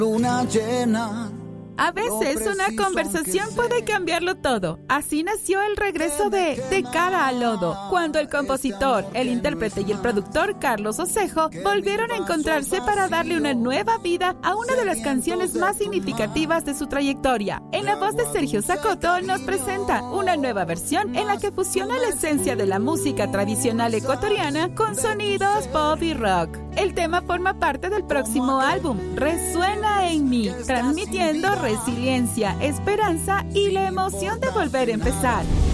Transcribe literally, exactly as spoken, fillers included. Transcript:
Luna llena. A veces una conversación puede cambiarlo todo. Así nació el regreso de De cara al lodo, cuando el compositor, el intérprete y el productor Carlos Osejo volvieron a encontrarse para darle una nueva vida a una de las canciones más significativas de su trayectoria. En la voz de Sergio Zacoto nos presenta una nueva versión en la que fusiona la esencia de la música tradicional ecuatoriana con sonidos pop y rock. El tema forma parte del próximo álbum, Resuena en mí, transmitiendo resiliencia, esperanza y la emoción de volver a empezar.